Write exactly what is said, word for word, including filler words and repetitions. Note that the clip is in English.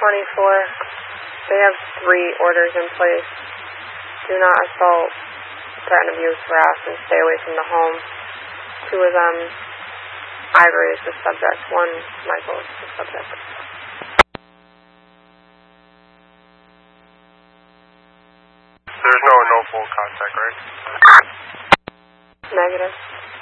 twenty-four. They have three orders in place. Do not assault, threaten, abuse, harass, and stay away from the home. Two of them, Ivory is the subject. One, Michael is the subject. There's no no full contact, right? Negative.